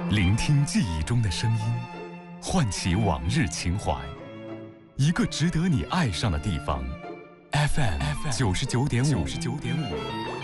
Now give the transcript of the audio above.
聆听记忆中的声音，唤起往日情怀。一个值得你爱上的地方。FM 99.5。